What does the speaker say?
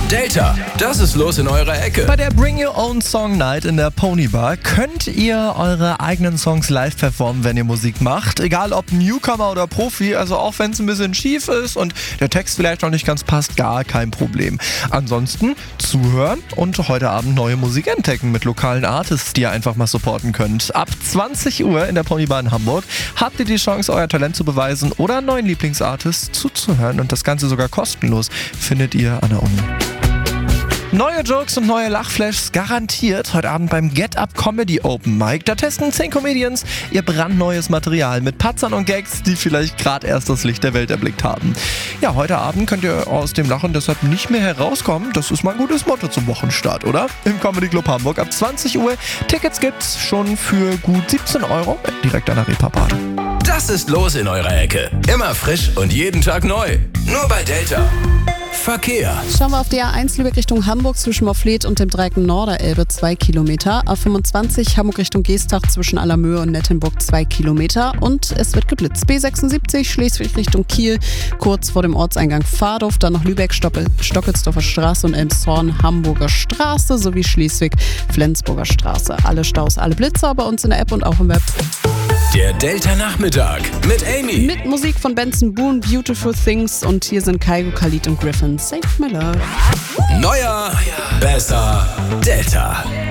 Delta, das ist los in eurer Ecke. Bei der Bring Your Own Song Night in der Pony Bar könnt ihr eure eigenen Songs live performen, wenn ihr Musik macht. Egal ob Newcomer oder Profi, also auch wenn es ein bisschen schief ist und der Text vielleicht noch nicht ganz passt, gar kein Problem. Ansonsten zuhören und heute Abend neue Musik entdecken mit lokalen Artists, die ihr einfach mal supporten könnt. Ab 20 Uhr in der Pony Bar in Hamburg habt ihr die Chance, euer Talent zu beweisen oder einen neuen Lieblingsartist zuzuhören und das Ganze sogar kostenlos findet ihr an der Uni. Neue Jokes und neue Lachflashs garantiert heute Abend beim Get Up Comedy Open Mic. Da testen 10 Comedians ihr brandneues Material mit Patzern und Gags, die vielleicht gerade erst das Licht der Welt erblickt haben. Ja, heute Abend könnt ihr aus dem Lachen deshalb nicht mehr herauskommen. Das ist mal ein gutes Motto zum Wochenstart, oder? Im Comedy Club Hamburg ab 20 Uhr. Tickets gibt's schon für gut 17 € direkt an der Reeperbahn. Das ist los in eurer Ecke. Immer frisch und jeden Tag neu. Nur bei Delta. Verkehr. Schauen wir auf die A1 Lübeck Richtung Hamburg zwischen Morfleet und dem Dreieck Norderelbe 2 Kilometer. A25 Hamburg Richtung Geestach zwischen Allermöhe und Nettenburg 2 Kilometer. Und es wird geblitzt. B76 Schleswig Richtung Kiel kurz vor dem Ortseingang Pfadorf. Dann noch Lübeck, Stockelsdorfer Straße und Elmshorn Hamburger Straße sowie Schleswig Flensburger Straße. Alle Staus, alle Blitzer bei uns in der App und auch im Web. Der Delta Nachmittag mit Amy. Mit Musik von Benson Boone, Beautiful Things und hier sind Kygo, Khalid und Griffin. Save My Love. Neuer, besser, Delta.